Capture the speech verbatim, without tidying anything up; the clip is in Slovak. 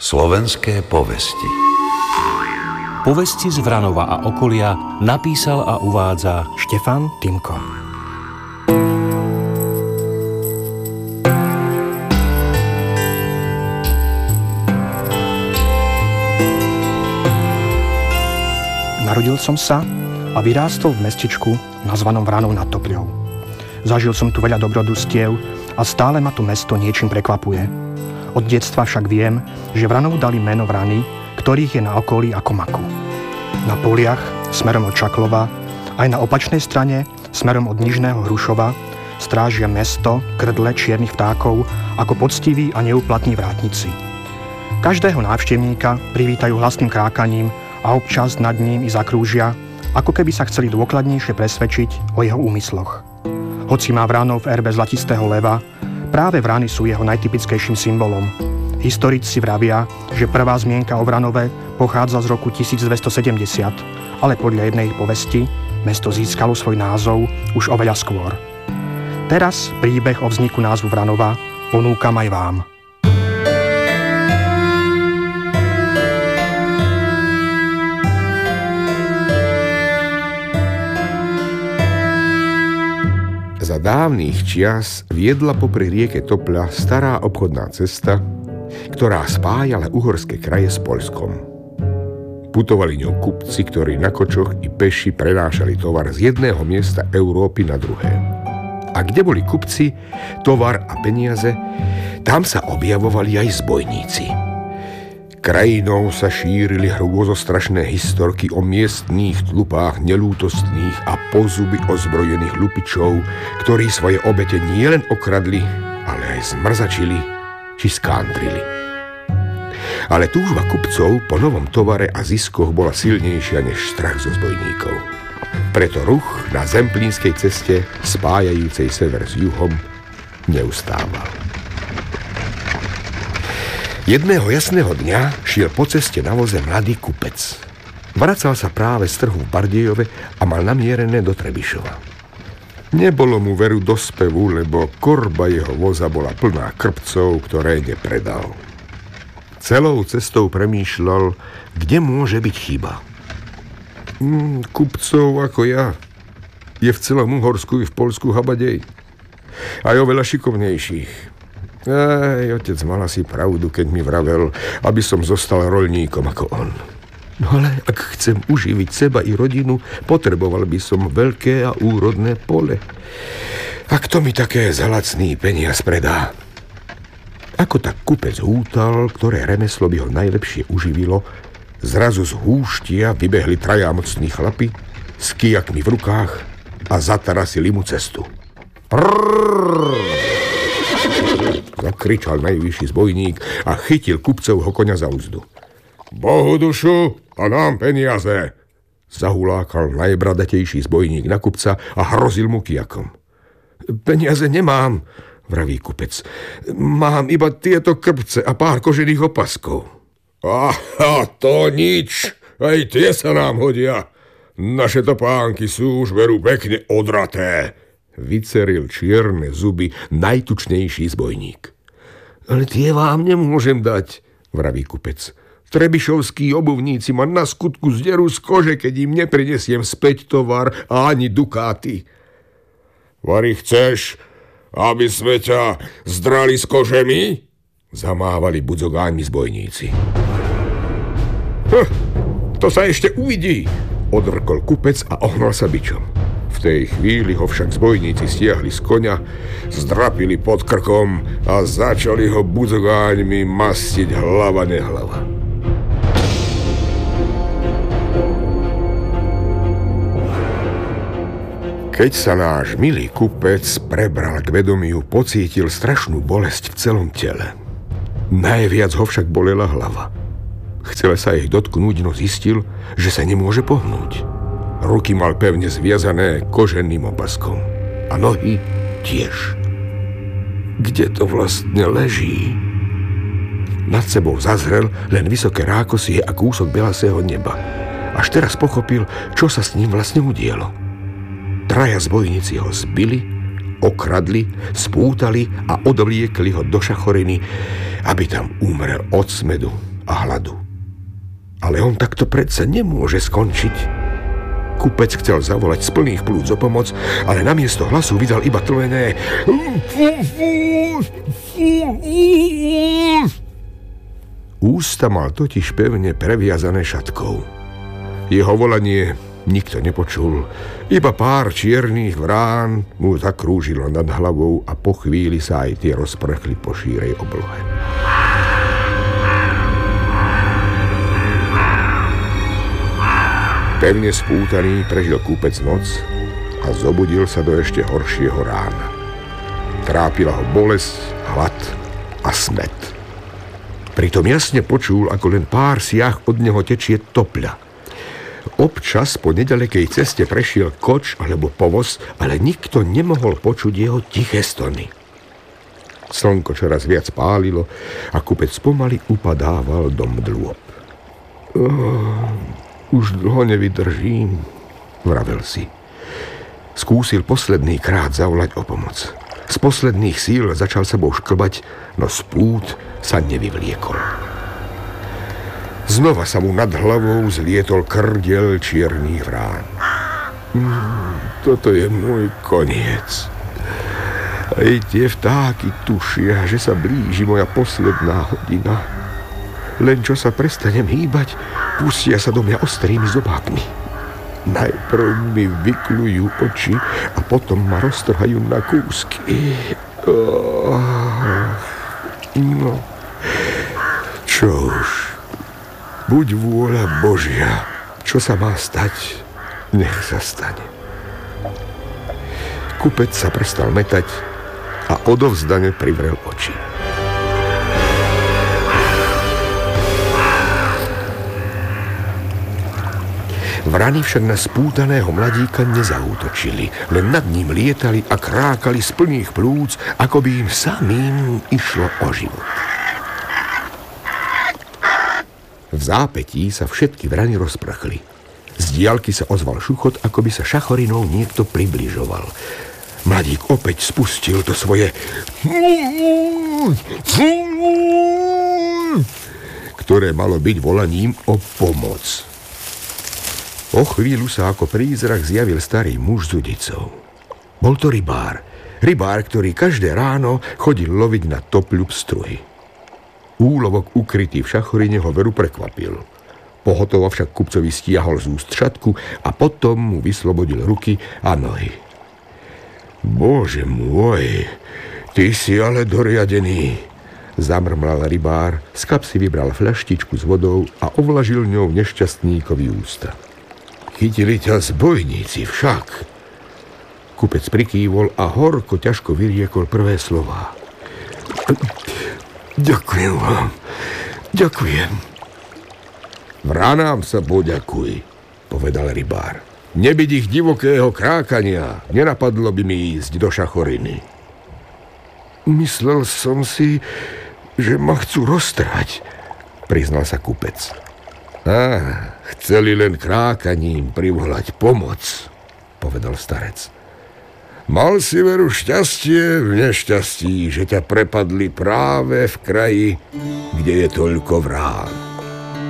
Slovenské povesti. Povesti z Vranova a okolia napísal a uvádza Štefan Timko. Narodil som sa a vyrástol v mestečku nazvanom Vranov nad Topľou. Zažil som tu veľa dobrodružstiev a stále ma tu mesto niečím prekvapuje. Od detstva však viem, že Vranovu dali meno Vrany, ktorých je na okolí ako maku. Na poliach, smerom od Čaklova, aj na opačnej strane, smerom od Nižného Hrušova, strážia mesto krdle čiernych vtákov ako poctiví a neúplatní vrátnici. Každého návštevníka privítajú hlasným krákaním a občas nad ním i zakrúžia, ako keby sa chceli dôkladnejšie presvedčiť o jeho úmysloch. Hoci má Vranov v erbe zlatistého leva, práve Vrany sú jeho najtypickejším symbolom. Historici vravia, že prvá zmienka o Vranove pochádza z roku tisícdvestosedemdesiat, ale podľa jednej povesti mesto získalo svoj názov už oveľa skôr. Teraz príbeh o vzniku názvu Vranova ponúkam aj vám. Za dávnych čias viedla popri rieke Topľa stará obchodná cesta, ktorá spájala uhorské kraje s Poľskom. Putovali ňou kupci, ktorí na kočoch i peši prenášali tovar z jedného miesta Európy na druhé. A kde boli kupci, tovar a peniaze, tam sa objavovali aj zbojníci. Krajinou sa šírili hrôzostrašné historky o miestných tlupách nelútostných a pozuby ozbrojených lupičov, ktorí svoje obete nielen okradli, ale aj zmrzačili či skántrili. Ale túžba kupcov po novom tovare a ziskoch bola silnejšia než strach zo zbojníkov. Preto ruch na Zemplínskej ceste, spájajúcej sever s juhom, neustával. Jedného jasného dňa šiel po ceste na voze mladý kupec. Vracal sa práve z trhu v Bardejove a mal namierené do Trebišova. Nebolo mu veru do spevu, lebo korba jeho voza bola plná krpcov, ktoré nepredal. Celou cestou premýšľal, kde môže byť chyba. Hmm, kupcov ako ja je v celom Uhorsku i v Poľsku habadej. Aj oveľa šikovnejších. Aj, otec mal asi pravdu, keď mi vravel, aby som zostal roľníkom ako on. No ale ak chcem uživiť seba i rodinu, potreboval by som veľké a úrodné pole. A kto mi také za lacný peniaz predá? Ako tak kupec hútal, ktoré remeslo by ho najlepšie uživilo, zrazu z húštia vybehli traja mocní chlapi s kijakmi v rukách a zatarasili mu cestu. Prrrr! Zakričal najvyšší zbojník a chytil kupcovho koňa za úzdu. Bohu dušu a nám peniaze! Zahulákal najbradatejší zbojník na kupca a hrozil mu kijakom. Peniaze nemám, vraví kupec. Mám iba tieto krpce a pár kožených opaskov. Aha, to nič, aj tie sa nám hodia. Naše topánky sú už veru pekne odraté. Vyceril čierne zuby najtučnejší zbojník. Ale tie vám nemôžem dať, vraví kupec. Trebišovskí obuvníci ma na skutku zderú z kože, keď im neprinesiem späť tovar a ani dukáty. Vari chceš, aby sme ťa zdrali s kožemi? Zamávali budzogáňmi zbojníci. Hm, to sa ešte uvidí, odvrkol kupec a ohnal sa bičom. V tej chvíli ho však zbojníci stiahli z koňa, zdrapili pod krkom a začali ho budzogáňmi mastiť hlava nehlava. Keď sa náš milý kupec prebral k vedomiu, pocítil strašnú bolesť v celom tele. Najviac ho však bolela hlava. Chcel sa jej dotknúť, no zistil, že sa nemôže pohnúť. Ruky mal pevne zviazané koženým opaskom. A nohy tiež. Kde to vlastne leží? Nad sebou zazrel len vysoké rákosie a kúsok belasého neba. Až teraz pochopil, čo sa s ním vlastne udialo. Traja zbojníci ho zbili, okradli, spútali a odvliekli ho do šachoriny, aby tam umrel od smedu a hladu. Ale on takto predsa nemôže skončiť. Kupec chcel zavolať z plných plúc o pomoc, ale namiesto hlasu vydal iba tlmené ústa mal totiž pevne previazané šatkou. Jeho volanie nikto nepočul, iba pár čiernych vrán mu zakrúžilo nad hlavou a po chvíli sa aj tie rozprchli po šírej oblohe. Pevne spútaný prežil kúpec noc a zobudil sa do ešte horšieho rána. Trápila ho bolesť, hlad a smäd. Pritom jasne počul, ako len pár siah od neho tečie topľa. Občas po nedalekej ceste prešiel koč alebo povoz, ale nikto nemohol počuť jeho tiché stony. Slnko čoraz viac pálilo a kupec pomaly upadával do mdlôb. Oh, už dlho nevydržím, vravel si. Skúsil posledný krát zavolať o pomoc. Z posledných síl začal sebou šklbať, no z pút sa nevyvliekol. Znova sa mu nad hlavou zlietol krdiel čiernych vrán. Mm, toto je môj koniec. Aj tie vtáky tušia, že sa blíži moja posledná hodina. Len čo sa prestanem hýbať, pustia sa do mňa ostrými zobákmi. Najprv mi vykľujú oči a potom ma roztrhajú na kúsky. Oh, no, čo už. Buď vôľa Božia, čo sa má stať, nech sa stane. Kupec sa prestal mätať a odovzdane privrel oči. Vrany však na spútaného mladíka nezaútočili, len nad ním lietali a krákali z plných plúc, ako by im samým išlo o život. V zápätí sa všetky vrany rozprchli. Z diaľky sa ozval šuchot, ako by sa šachorinou niekto približoval. Mladík opäť spustil to svoje ktoré malo byť volaním o pomoc. O chvíľu sa ako prízrak zjavil starý muž s udicou. Bol to rybár. Rybár, ktorý každé ráno chodil loviť na topľu pstruhy. Úlovok ukrytý v šachorine ho veru prekvapil. Pohotovo však kupcovi stiahol z úst šatku a potom mu vyslobodil ruky a nohy. Bože môj, ty si ale doriadený, zamrmlal rybár, z kapsy vybral fľaštičku s vodou a ovlažil ňou nešťastníkovi ústa. Chytili ťa zbojníci však. Kupec prikývol a horko ťažko vyriekol prvé slová. Ďakujem vám, ďakujem. Vranám sa poďakuj, povedal rybár. Nebyť ich divokého krákania, nenapadlo by mi ísť do šachoriny. Myslel som si, že ma chcú roztrhať, priznal sa kupec. Á, chceli len krákaním privolať pomoc, povedal starec. Mal si veru šťastie v nešťastí, že ťa prepadli práve v kraji, kde je toľko vrán.